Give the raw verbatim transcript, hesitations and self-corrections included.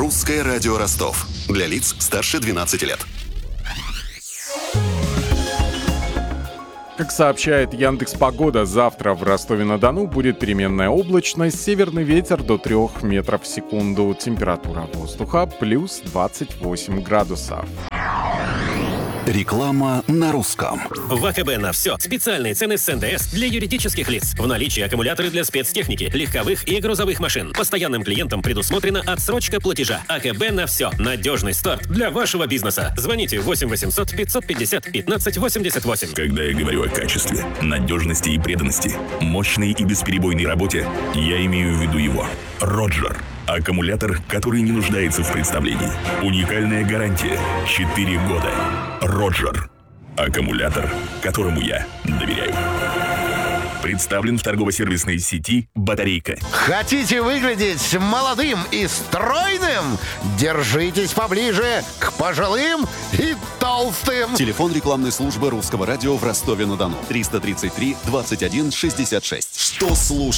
Русское радио Ростов. Для лиц старше двенадцати лет. Как сообщает Яндекс.Погода, завтра в Ростове-на-Дону будет переменная облачность, северный ветер до трёх метров в секунду, температура воздуха плюс двадцать восемь градусов. Реклама на русском. В АКБ на все. Специальные цены с эн дэ эс для юридических лиц. В наличии аккумуляторы для спецтехники, легковых и грузовых машин. Постоянным клиентам предусмотрена отсрочка платежа. АКБ на все. Надежный старт для вашего бизнеса. Звоните восемь восемьсот пятьсот пятьдесят пятнадцать восемьдесят восемь. Когда я говорю о качестве, надежности и преданности, мощной и бесперебойной работе, я имею в виду его. Роджер. Аккумулятор, который не нуждается в представлении. Уникальная гарантия. четыре года. Роджер. Аккумулятор, которому я доверяю. Представлен в торгово-сервисной сети «Батарейка». Хотите выглядеть молодым и стройным? Держитесь поближе к пожилым и толстым. Телефон рекламной службы Русского радио в Ростове-на-Дону. триста тридцать три двадцать один шестьдесят шесть. Что слушать?